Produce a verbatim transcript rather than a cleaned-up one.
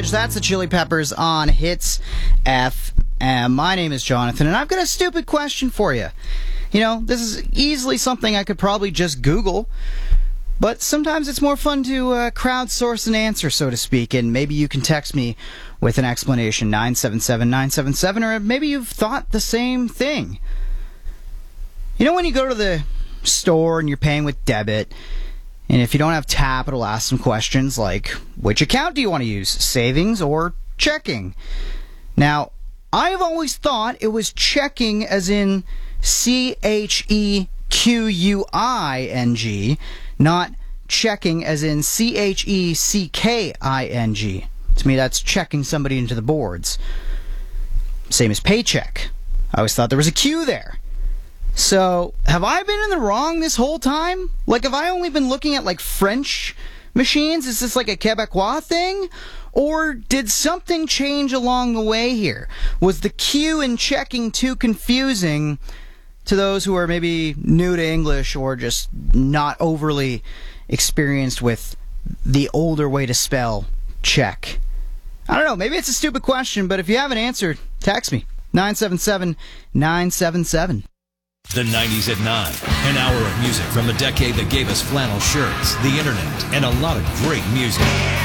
Bridge. That's the Chili Peppers on Hits F M. My name is Jonathan, and I've got a stupid question for you. You know, this is easily something I could probably just Google, but sometimes it's more fun to uh, crowdsource an answer, so to speak, and maybe you can text me with an explanation, nine seven seven nine seven seven, or maybe you've thought the same thing. You know when you go to the store and you're paying with debit, and if you don't have tap, it'll ask some questions like, which account do you want to use, savings or checking? Now, I've always thought it was checking as in C H E Q U I N G, not checking as in C H E C K I N G. To me, that's checking somebody into the boards. Same as paycheck. I always thought there was a Q there. So, have I been in the wrong this whole time? Like, have I only been looking at, like, French machines? Is this like a Quebecois thing? Or did something change along the way here? Was the Q in checking too confusing to those who are maybe new to English or just not overly experienced with the older way to spell check? I don't know, maybe it's a stupid question, but if you have an answer, text me. nine seven seven nine seven seven. The nineties at nine. An hour of music from the decade that gave us flannel shirts, the internet, and a lot of great music.